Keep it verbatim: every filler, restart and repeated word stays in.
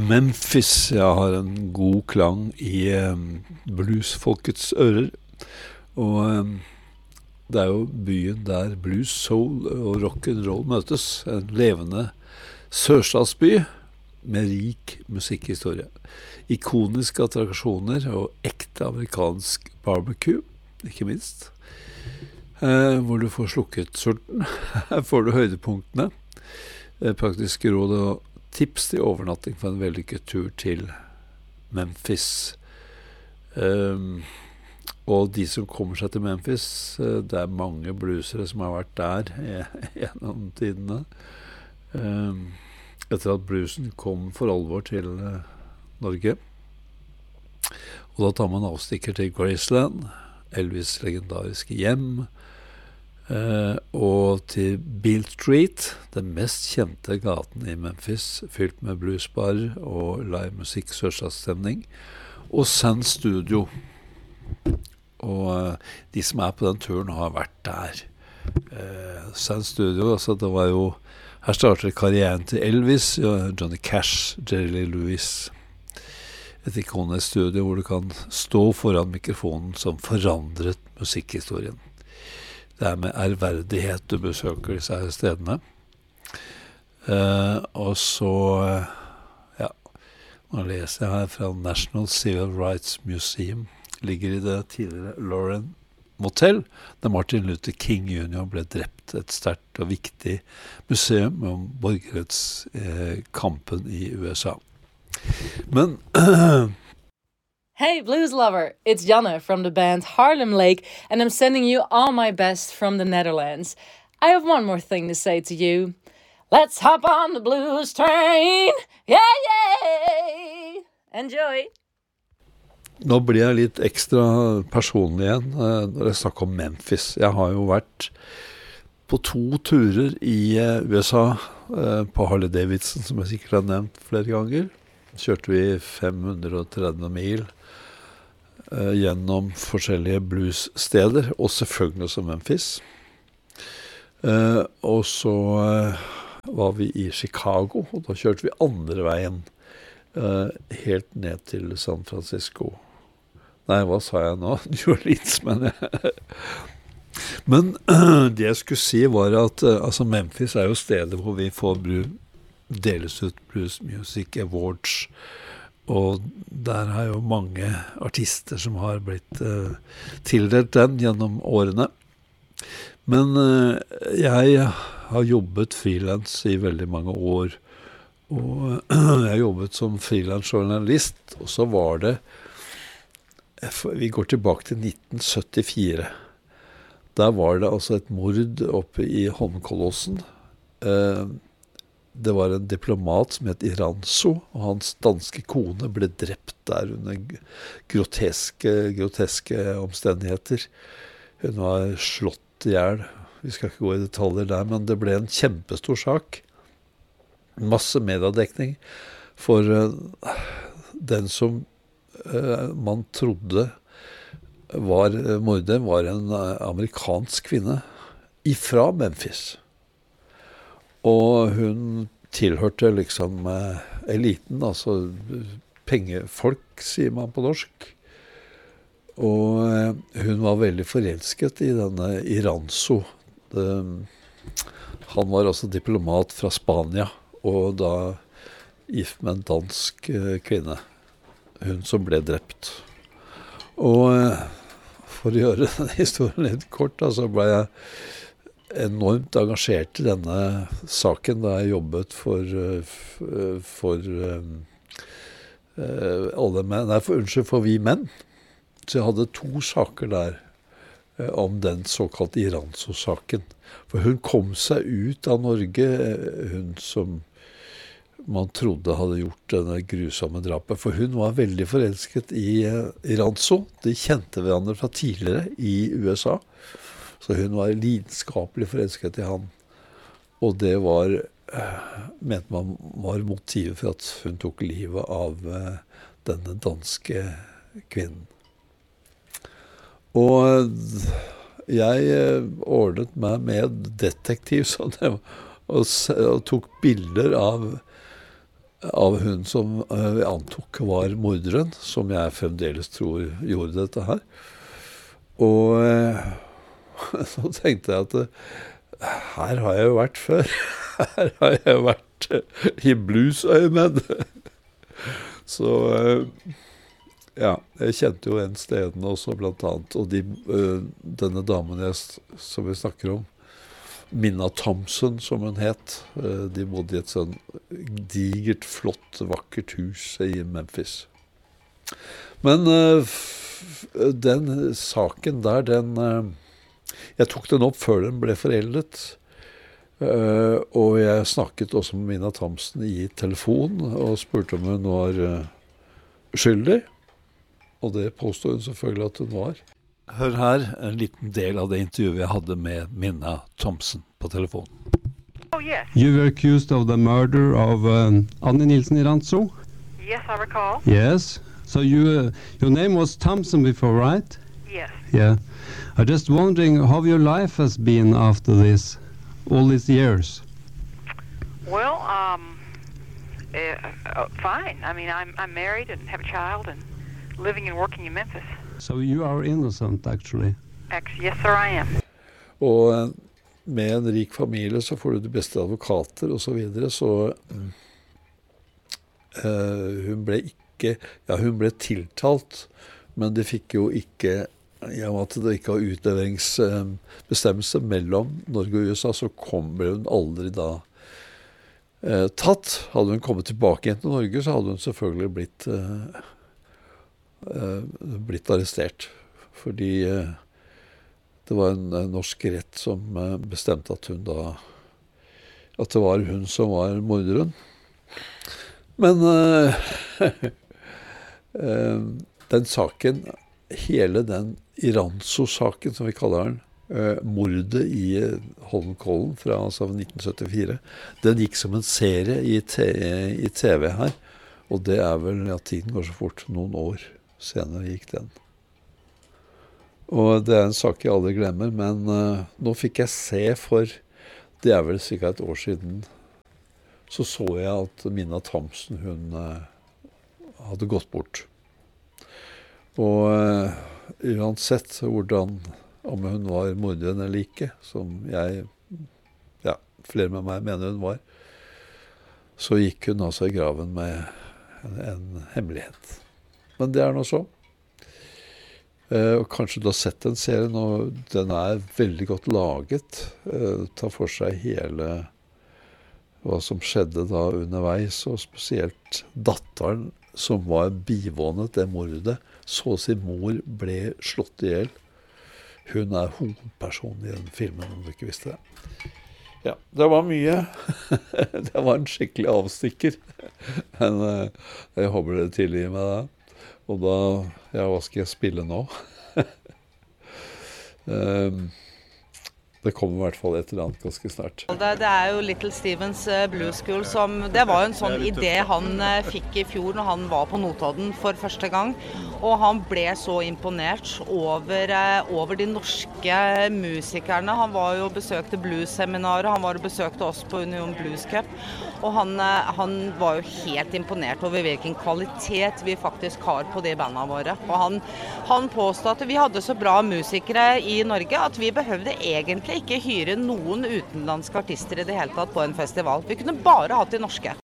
Memphis, jeg har en god klang i um, bluesfolkets ører, og um, det er jo byen der blues, soul og rock'n'roll møtes, en levende sørstatsby med rik musikkhistorie, ikoniske attraksjoner og ekte amerikansk barbecue, ikke minst, eh, hvor du får slukket sulten. Her får du høydepunktene, eh, praktiske råd og tips til overnatting for en vellykket tur til Memphis. Um, og de som kommer seg til Memphis, uh, det er mange bluesere som har vært der eh, gjennom tidene. Um, etter at bluesen kom for alvor til uh, Norge. Og da tar man avstikker til Graceland, Elvis' legendariske hjem, Uh, og til Beale Street, den mest kjente gaten i Memphis, fylt med bluesbar og live musikk, sørstatsstemning, og Sand Studio. Og uh, de som er på den turen har vært der. Uh, Sand Studio, altså det var jo, her startet karrieren til Elvis, Johnny Cash, Jerry Lee Lewis. Et ikonisk studio hvor du kan stå foran mikrofonen som forandret musikkhistorien. Det er med ærverdighet du besøker disse her stedene. Eh, og så, ja, nå leser jeg her fra National Civil Rights Museum, ligger i det tidligere Lauren Motel, der Martin Luther King junior ble drept. Et sterkt og viktig museum om borgerrettskampen eh, i U S A. Men Hey, blues lover, it's Janne from the band Harlem Lake, and I'm sending you all my best from the Netherlands. I have one more thing to say to you. Let's hop on the blues train! Yeah, yeah! Enjoy! Nå blir jeg litt ekstra personlig igjen eh, når jeg snakker om Memphis. Jeg har jo vært på to turer i eh, U S A, eh, på Harley Davidson, som jeg sikkert har nevnt flere ganger. Kjørte vi fem hundre og tretti mil eh, gjennom forskjellige bluessteder, og selvfølgelig også Memphis. Eh, og så eh, var vi i Chicago, og da kjørte vi andre veien, eh, helt ned til San Francisco. Nei, hva sa jeg nå? New Orleans, men jeg... Men eh, det jeg skulle si var at eh, altså Memphis er jo stedet hvor vi får bru deles ut Blues Music Awards, og der har jo mange artister som har blitt uh, tildelt den gjennom årene. Men uh, jeg har jobbet freelance i veldig mange år, og uh, jeg har jobbet som freelance journalist, og så var det, vi går tilbake til nitten syttifire, der var det altså et mord oppe i Holmenkollåsen. Uh, Det var en diplomat som het Iranzo, og hans danske kone ble drept der under groteske, groteske omstendigheter. Hun var slått ihjel. Vi skal ikke gå i detaljer der, men det ble en kjempestor sak. Masse mediedekning for uh, den som uh, man trodde var uh, mordet, var en uh, amerikansk kvinne ifra Memphis. Og hun tilhørte liksom eh, eliten, altså pengefolk, sier man på norsk. Og eh, hun var veldig forelsket i denne Iranzo. Det, han var også diplomat fra Spania, og da gift med en dansk eh, kvinne. Hun som ble drept. Og eh, for å gjøre denne historien litt kort, da, så ble jeg enormt engasjert i denne saken da jeg jobbet for, for um, uh, alle menn, nei, for, unnskyld, for vi menn. Så jeg hadde to saker der uh, om den såkalte Iranzo-saken. For hun kom seg ut av Norge, hun som man trodde hadde gjort denne grusomme drapet. For hun var veldig forelsket i uh, Iranzo. De kjente hverandre fra tidligere i U S A. Så hun var lidenskapelig forelsket i han. Og det var, uh, mente man var motivet for at hun tok livet av uh, denne danske kvinnen. Og uh, jeg uh, ordnet meg med detektiv, så det var, og, og tok bilder av av hun som vi antok var morderen, som jeg fremdeles tror gjorde dette her. Og så tenkte jeg at her har jeg jo vært før. Her har jeg vært i bluesøyemed. Så ja, jeg kjente jo en stedene også blant annet, og de, denne damen jeg, som vi snakker om, Minna Thompson, som hun het, de bodde i et sånn digert, flott, vakkert hus i Memphis. Men den saken der, den, jeg tok den opp før den ble foreldet, og jeg snakket også med Minna Thompson i telefon, og spurte om hun var skyldig, og det påstod hun selvfølgelig at hun var. Hør her en liten del av det intervjuet jeg hadde med Minna Thompson på telefonen. Oh, yes. You were accused of the murder of um, Annie Nilsen i Rantzo? Yes, I recall. Yes. So you, uh, your name was Thompson before, right? Yes. Yeah. I'm just wondering how your life has been after this, all these years. Well, um, uh, uh, fine. I mean, I'm, I'm married and have a child and living and working in Memphis. So you are innocent, actually. Actually, yes, sir, I am. Og med en rik familie så får du de beste advokater og så videre, så uh, hun ble ikke, ja, hun ble tiltalt, men det fikk jo ikke, ja, at det ikke var utleveringsbestemmelse mellom Norge og U S A, så kom, ble hun aldri da uh, tatt. Hadde hun kommet tilbake igjen til Norge, så hadde hun selvfølgelig blitt uh, Uh, blitt arrestert, fordi uh, det var en uh, norsk rett som uh, bestemte at hun da, at det var hun som var morderen. Men uh, uh, den saken, hele den Iranzo-saken som vi kaller den, uh, mordet i uh, Holmenkollen fra altså, nitten syttifire, den gikk som en serie i, te i T V her, og det er vel, ja, tiden går så fort, noen år senere gikk den. Og det er en sak jeg aldri glemmer, men uh, nå fikk jeg se for, det er vel sikkert et år siden, så så jeg at Minna Thompson, hun uh, hadde gått bort. Og uh, uansett hvordan, om hun var morderen eller ikke, som jeg, ja, flere med meg mener hun var, så gikk hun altså i graven med en, en hemmelighet. Men det er noe så. Eh, og kanskje du har sett den serien, og den er veldig godt laget. Eh, tar for seg hele hva som skjedde da underveis, og spesielt datteren som var bivånet det mordet. Så sin mor ble slått ihjel. Hun er hovedpersonen i den filmen, om du ikke visste det. Ja, det var mye. Det var en skikkelig avstikker. Men eh, jeg håper det tilgir meg da. Og da, ja, hva skal jeg spille nå? um, det kommer i hvert fall et eller annet ganske snart. Det, det er jo Little Stevens Blues School som, det var jo en sånn idé han fikk i fjor når han var på Notodden for første gang. Og han ble så imponert over, over de norske musikerne. Han var jo og besøkte blues-seminaret, han var og besøkte oss på Union Blues Cup. Og han, han var jo helt imponert over hvilken kvalitet vi faktisk har på de bandene våre. Og han, han påstod at vi hadde så bra musikere i Norge at vi behøvde egentlig ikke hyre noen utenlandske artister i det hele tatt på en festival. Vi kunne bare hatt de norske.